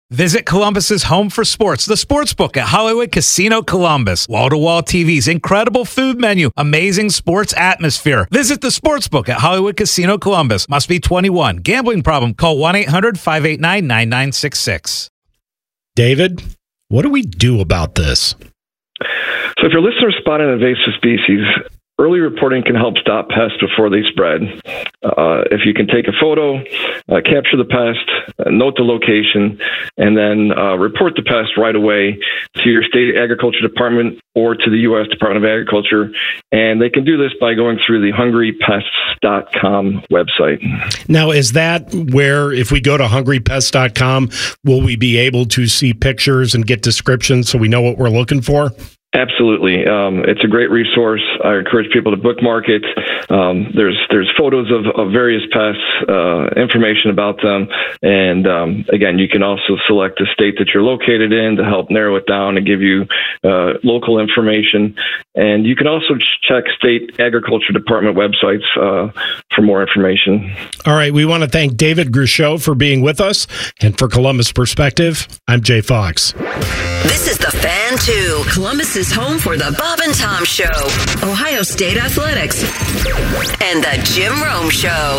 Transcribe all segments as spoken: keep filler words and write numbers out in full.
Visit Columbus's home for sports, the Sportsbook at Hollywood Casino Columbus. Wall-to-wall T Vs, incredible food menu, amazing sports atmosphere. Visit the Sportsbook at Hollywood Casino Columbus. Must be twenty-one. Gambling problem? Call one eight hundred five eight nine nine nine six six. David, what do we do about this? So if your listeners spot an invasive species, early reporting can help stop pests before they spread. Uh, if you can take a photo, uh, capture the pest, uh, note the location, and then uh, report the pest right away to your state agriculture department or to the U S Department of Agriculture. And they can do this by going through the hungry pests dot com website. Now, is that where, if we go to hungry pests dot com, will we be able to see pictures and get descriptions so we know what we're looking for? Absolutely. Um, it's a great resource. I encourage people to bookmark it. Um, there's there's photos of, of various pests, uh, information about them. And um, again, you can also select the state that you're located in to help narrow it down and give you uh, local information. And you can also check state agriculture department websites uh, for more information. All right. We want to thank David Gruchot for being with us. And for Columbus Perspective, I'm Jay Fox. This is The Fan two, Columbus's home for the Bob and Tom Show, Ohio State Athletics, and the Jim Rome Show.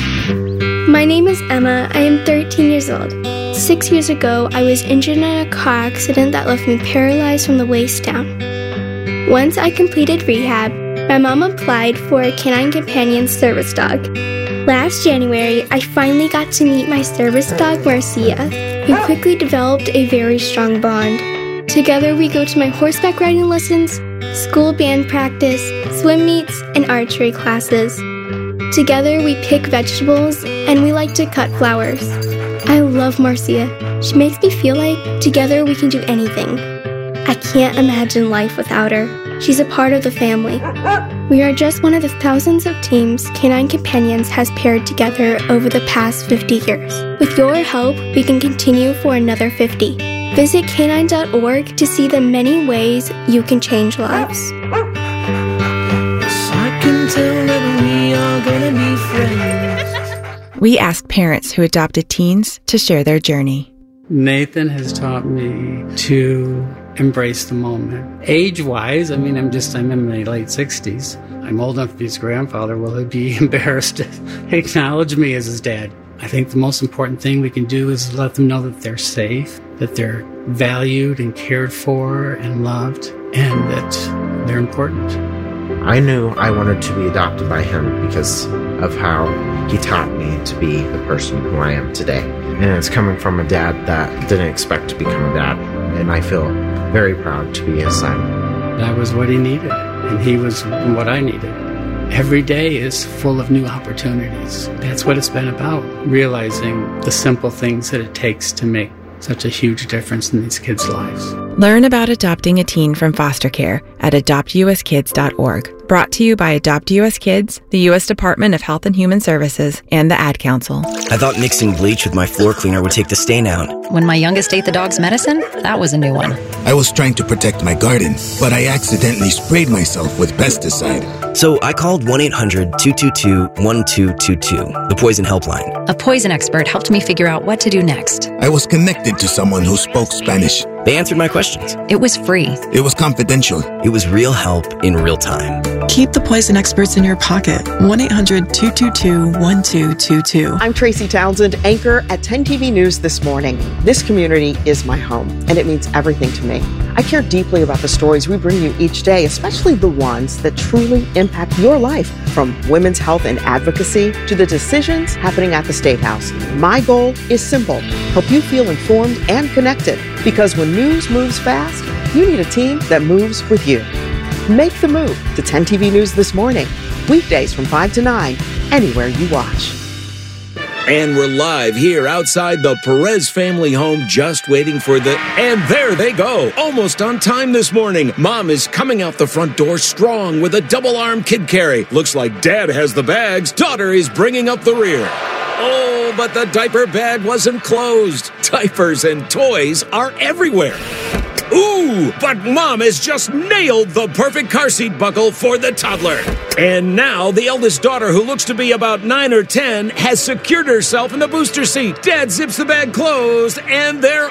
My name is Emma. I am thirteen years old. Six years ago, I was injured in a car accident that left me paralyzed from the waist down. Once I completed rehab, my mom applied for a Canine Companion service dog. Last January, I finally got to meet my service dog, Marcia, who quickly developed a very strong bond. Together, we go to my horseback riding lessons, school band practice, swim meets, and archery classes. Together, we pick vegetables, and we like to cut flowers. I love Marcia. She makes me feel like together we can do anything. I can't imagine life without her. She's a part of the family. We are just one of the thousands of teams Canine Companions has paired together over the past fifty years. With your help, we can continue for another fifty. Visit canine dot org to see the many ways you can change lives. I can tell that we are gonna be friends. We ask parents who adopted teens to share their journey. Nathan has taught me to embrace the moment. Age-wise, I mean, I'm just, I'm in my late sixties. I'm old enough to be his grandfather. Will he be embarrassed to acknowledge me as his dad? I think the most important thing we can do is let them know that they're safe, that they're valued and cared for and loved, and that they're important. I knew I wanted to be adopted by him because of how he taught me to be the person who I am today. And it's coming from a dad that didn't expect to become a dad, and I feel very proud to be his son. That was what he needed, and he was what I needed. Every day is full of new opportunities. That's what it's been about, realizing the simple things that it takes to make such a huge difference in these kids' lives. Learn about adopting a teen from foster care at adopt u s kids dot org. Brought to you by Adopt U S Kids, the U S Department of Health and Human Services, and the Ad Council. I thought mixing bleach with my floor cleaner would take the stain out. When my youngest ate the dog's medicine, that was a new one. I was trying to protect my garden, but I accidentally sprayed myself with pesticide. So I called one eight hundred two two two one two two two, the poison helpline. A poison expert helped me figure out what to do next. I was connected to someone who spoke Spanish. They answered my questions. It was free. It was confidential. It was real help in real time. Keep the poison experts in your pocket. one eight hundred two two two one two two two. I'm Tracy Townsend, anchor at ten T V News This Morning. This community is my home, and it means everything to me. I care deeply about the stories we bring you each day, especially the ones that truly impact your life, from women's health and advocacy to the decisions happening at the State House. My goal is simple: help you feel informed and connected. Because when news moves fast, you need a team that moves with you. Make the move to ten T V News This Morning, weekdays from five to nine, anywhere you watch. And we're live here outside the Perez family home, just waiting for the... And there they go, almost on time this morning. Mom is coming out the front door strong with a double-arm kid carry. Looks like Dad has the bags. Daughter is bringing up the rear. Oh, but the diaper bag wasn't closed. Diapers and toys are everywhere. Ooh, but Mom has just nailed the perfect car seat buckle for the toddler. And now the eldest daughter, who looks to be about nine or ten, has secured herself in the booster seat. Dad zips the bag closed, and they're